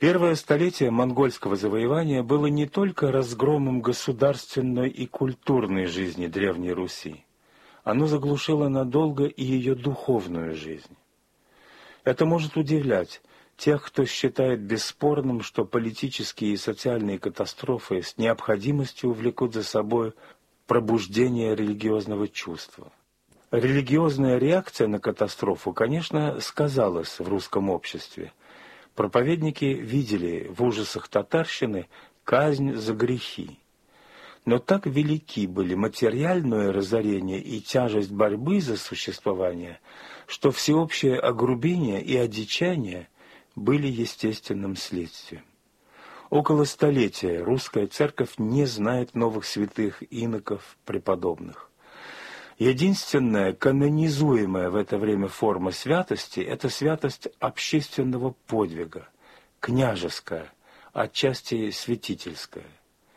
Первое столетие монгольского завоевания было не только разгромом государственной и культурной жизни Древней Руси. Оно заглушило надолго и ее духовную жизнь. Это может удивлять тех, кто считает бесспорным, что политические и социальные катастрофы с необходимостью увлекут за собой пробуждение религиозного чувства. Религиозная реакция на катастрофу, конечно, сказалась в русском обществе. Проповедники видели в ужасах татарщины казнь за грехи. Но так велики были материальное разорение и тяжесть борьбы за существование, что всеобщее огрубение и одичание были естественным следствием. Около столетия русская церковь не знает новых святых, иноков, преподобных. Единственная канонизуемая в это время форма святости – это святость общественного подвига, княжеская, отчасти святительская.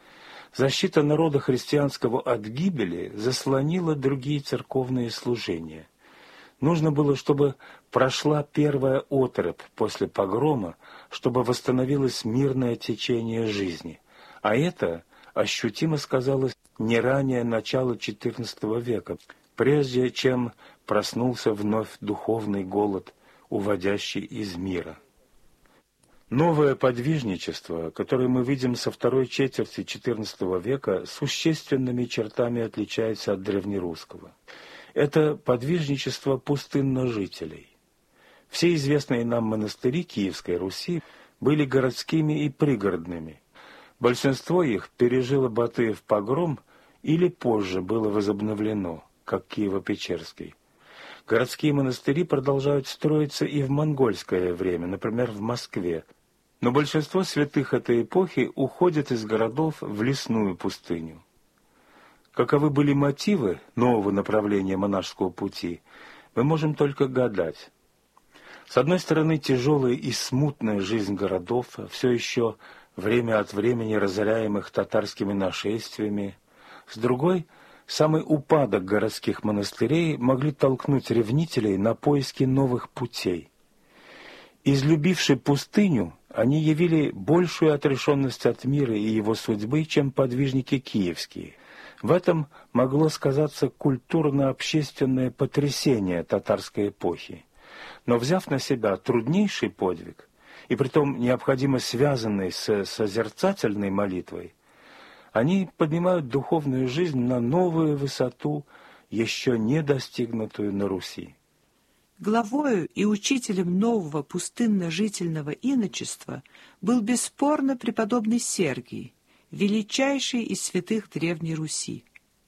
Защита народа христианского от гибели заслонила другие церковные служения. Нужно было, чтобы прошла первая оторопь после погрома, чтобы восстановилось мирное течение жизни. А это ощутимо сказалось не ранее начала XIV века, прежде чем проснулся вновь духовный голод, уводящий из мира. Новое подвижничество, которое мы видим со второй четверти XIV века, существенными чертами отличается от древнерусского. Это подвижничество пустынножителей. Все известные нам монастыри Киевской Руси были городскими и пригородными. Большинство их пережило Батыев погром или позже было возобновлено, как Киево-Печерский. Городские монастыри продолжают строиться и в монгольское время, например, в Москве. Но большинство святых этой эпохи уходят из городов в лесную пустыню. Каковы были мотивы нового направления монашеского пути, мы можем только гадать. С одной стороны, тяжелая и смутная жизнь городов, все еще время от времени разоряемых татарскими нашествиями. С другой, самый упадок городских монастырей могли толкнуть ревнителей на поиски новых путей. Излюбивши пустыню, они явили большую отрешенность от мира и его судьбы, чем подвижники киевские. В этом могло сказаться культурно-общественное потрясение татарской эпохи. Но взяв на себя труднейший подвиг, и притом необходимо связанный с созерцательной молитвой, они поднимают духовную жизнь на новую высоту, еще не достигнутую на Руси. Главою и учителем нового пустынно-жительного иночества был бесспорно преподобный Сергий, величайший из святых Древней Руси.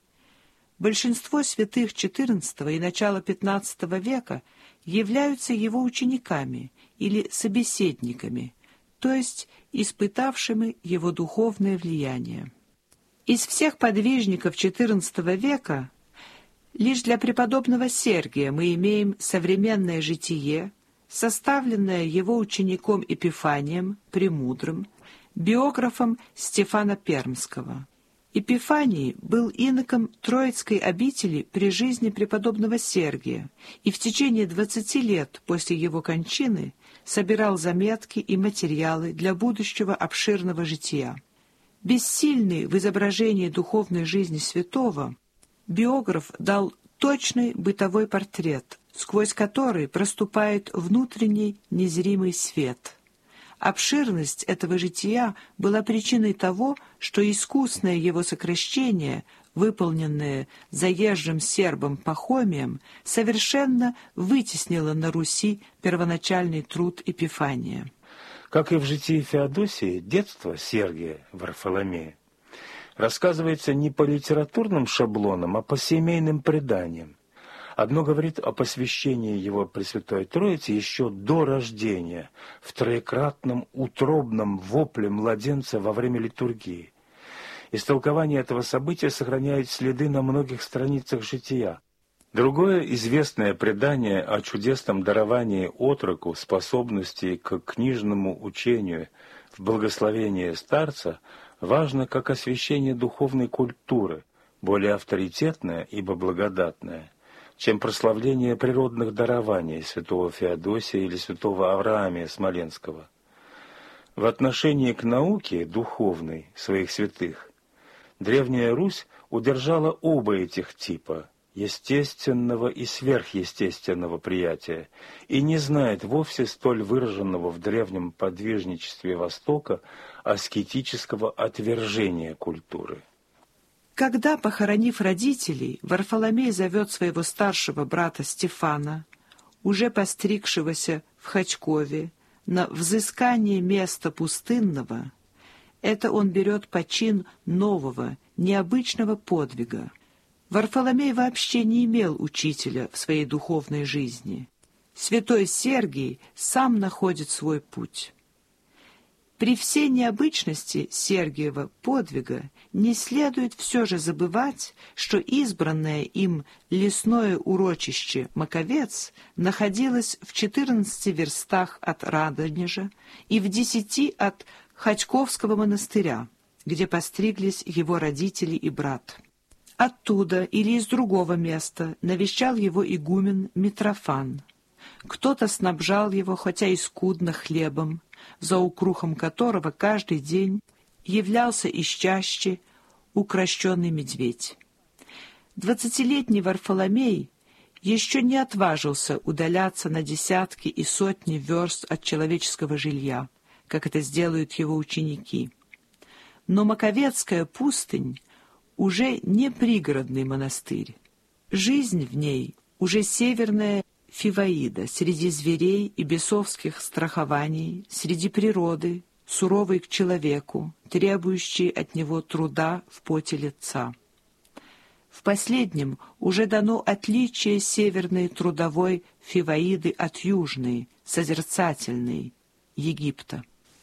Большинство святых XIV и начала XV века являются его учениками или собеседниками, то есть испытавшими его духовное влияние. Из всех подвижников XIV века лишь для преподобного Сергия мы имеем современное житие, составленное его учеником Эпифанием Премудрым, биографом Стефана Пермского. Эпифаний был иноком Троицкой обители при жизни преподобного Сергия и в течение 20 лет после его кончины собирал заметки и материалы для будущего обширного жития. Бессильный в изображении духовной жизни святого, биограф дал точный бытовой портрет, сквозь который проступает внутренний незримый свет. Обширность этого жития была причиной того, что искусное его сокращение, выполненное заезжим сербом Пахомием, совершенно вытеснило на Руси первоначальный труд Эпифания. Как и в житии Феодосии, детство Сергия Варфоломея рассказывается не по литературным шаблонам, а по семейным преданиям. Одно говорит о посвящении его Пресвятой Троице еще до рождения, в троекратном утробном вопле младенца во время литургии. Истолкование этого события сохраняет следы на многих страницах жития. Другое известное предание о чудесном даровании отроку способности к книжному учению в благословении старца важно как освящение духовной культуры, более авторитетное, ибо благодатное, чем прославление природных дарований святого Феодосия или святого Авраамия Смоленского. В отношении к науке духовной своих святых Древняя Русь удержала оба этих типа – естественного и сверхъестественного приятия, и не знает вовсе столь выраженного в древнем подвижничестве Востока аскетического отвержения культуры. Когда, похоронив родителей, Варфоломей зовет своего старшего брата Стефана, уже постригшегося в Хотькове, на взыскание места пустынного, это он берет почин нового, необычного подвига. Варфоломей вообще не имел учителя в своей духовной жизни. Святой Сергий сам находит свой путь. При всей необычности Сергиева подвига не следует все же забывать, что избранное им лесное урочище Маковец находилось в 14 верстах от Радонежа и в 10 от Хотьковского монастыря, где постриглись его родители и брат. Оттуда или из другого места навещал его игумен Митрофан. Кто-то снабжал его, хотя и скудно, хлебом, за укрухом которого каждый день являлся из чащи укращенный медведь. 20-летний Варфоломей еще не отважился удаляться на десятки и сотни верст от человеческого жилья, как это сделают его ученики. Но Маковецкая пустынь уже не пригородный монастырь. Жизнь в ней уже северная Фиваида, среди зверей и бесовских страхований, среди природы, суровой к человеку, требующей от него труда в поте лица. В последнем уже дано отличие северной трудовой Фиваиды от южной, созерцательной, Египта.